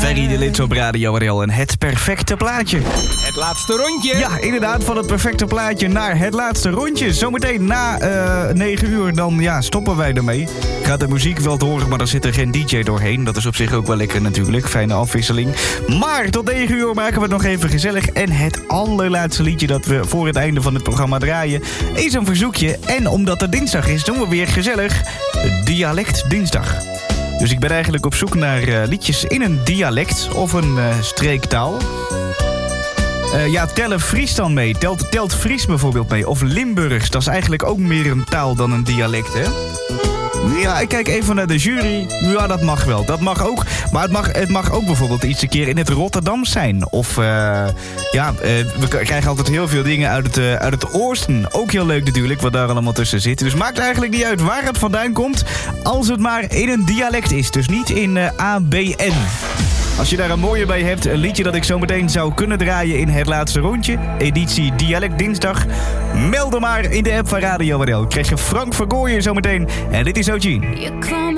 Ferry de Lits op Radio RL en het perfecte plaatje. Het laatste rondje. Ja, inderdaad, van het perfecte plaatje naar het laatste rondje. Zometeen na 9 uur, dan stoppen wij ermee. Gaat de muziek wel te horen, maar dan zit er geen DJ doorheen. Dat is op zich ook wel lekker natuurlijk, fijne afwisseling. Maar tot 9 uur maken we het nog even gezellig. En het allerlaatste liedje dat we voor het einde van het programma draaien is een verzoekje. En omdat het dinsdag is, doen we weer gezellig Dialect Dinsdag. Dus ik ben eigenlijk op zoek naar liedjes in een dialect of een streektaal. Tellen Fries dan mee. Telt Fries bijvoorbeeld mee. Of Limburgs. Dat is eigenlijk ook meer een taal dan een dialect, hè? Ja, ik kijk even naar de jury. Ja, dat mag wel. Dat mag ook. Maar het mag ook bijvoorbeeld iets een keer in het Rotterdams zijn. Of, we krijgen altijd heel veel dingen uit het oosten. Ook heel leuk natuurlijk, wat daar allemaal tussen zit. Dus maakt eigenlijk niet uit waar het vandaan komt, als het maar in een dialect is. Dus niet in ABN. Als je daar een mooie bij hebt, een liedje dat ik zo meteen zou kunnen draaien in het laatste rondje, editie Dialect Dinsdag, meld hem maar in de app van Radio RL. Krijg je Frank Vergooyen zo meteen. En dit is OG. Je kwam